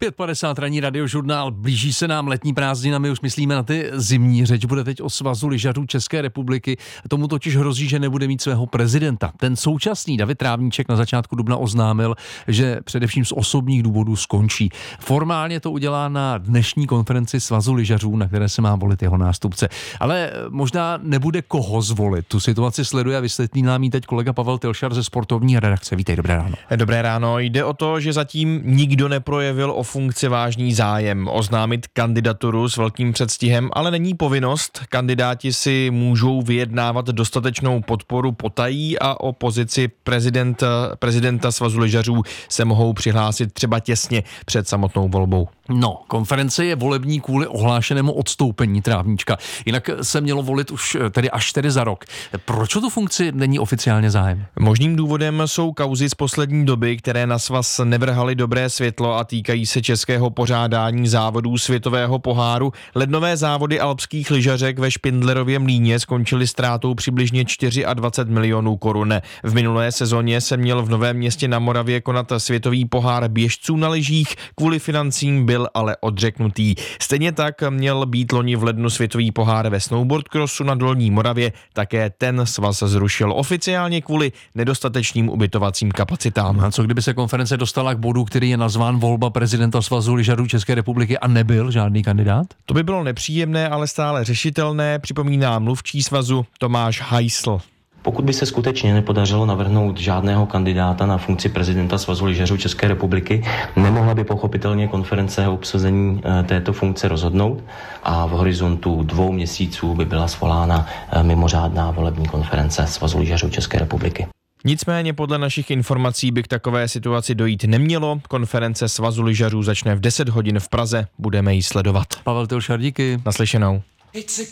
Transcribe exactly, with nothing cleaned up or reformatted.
pět padesát ranní radiožurnál, blíží se nám letní prázdnina, my už myslíme na ty zimní. Řeč bude teď o Svazu lyžařů České republiky. Tomu totiž hrozí, že nebude mít svého prezidenta. Ten současný David Trávníček na začátku dubna oznámil, že především z osobních důvodů skončí. Formálně to udělá na dnešní konferenci Svazu lyžařů, na které se má volit jeho nástupce. Ale možná nebude koho zvolit. Tu situaci sleduje a vysvětlí nám ji teď kolega Pavel Tilšar ze sportovní redakce. Vítej, dobré ráno. Dobré ráno. Jde o to, že zatím nikdo neprojevil o funkci vážný zájem oznámit kandidaturu s velkým předstihem, ale není povinnost. Kandidáti si můžou vyjednávat dostatečnou podporu potají a o pozici prezidenta, prezidenta Svazu lyžařů se mohou přihlásit třeba těsně před samotnou volbou. No, konference je volební kvůli ohlášenému odstoupení Trávníčka. Jinak se mělo volit už tedy až tedy za rok. Proč o tu funkci není oficiálně zájem? Možným důvodem jsou kauzy z poslední doby, které na svaz nevrhaly dobré světlo a týkají se českého pořádání závodů světového poháru. Lednové závody alpských lyžařek ve Špindlerově Mlýně skončily ztrátou přibližně dvacet čtyři milionů korun. V minulé sezóně se měl v Novém Městě na Moravě konat světový pohár běžců na lyžích, kvůli financím byl ale odřeknutý. Stejně tak měl být loni v lednu světový pohár ve snowboardcrossu na Dolní Moravě, také ten svaz zrušil oficiálně kvůli nedostatečným ubytovacím kapacitám. A co kdyby se konference dostala k bodu, který je nazván volba prezidenta Svazu lyžařů České republiky a nebyl žádný kandidát? To by bylo nepříjemné, ale stále řešitelné, připomíná mluvčí svazu Tomáš Hajsl. Pokud by se skutečně nepodařilo navrhnout žádného kandidáta na funkci prezidenta Svazu lyžařů České republiky, nemohla by pochopitelně konference o obsazení této funkce rozhodnout a v horizontu dvou měsíců by byla svolána mimořádná volební konference Svazu lyžařů České republiky. Nicméně podle našich informací by k takové situaci dojít nemělo. Konference Svazu lyžařů začne v deset hodin v Praze, budeme ji sledovat. Pavel Tilšar, díky. Naslyšenou. It's a